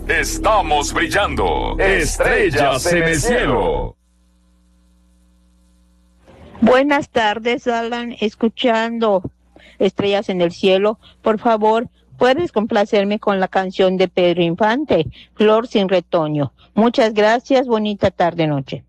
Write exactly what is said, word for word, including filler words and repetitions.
Estamos brillando. Estrellas en el cielo. Buenas tardes, Alan. Escuchando Estrellas en el cielo, por favor, ¿puedes complacerme con la canción de Pedro Infante, Flor sin retoño? Muchas gracias, bonita tarde-noche.